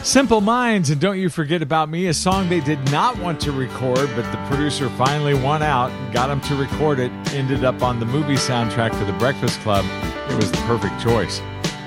Simple Minds and Don't You Forget About Me, a song they did not want to record, but the producer finally won out, got them to record it, ended up on the movie soundtrack for The Breakfast Club. It was the perfect choice.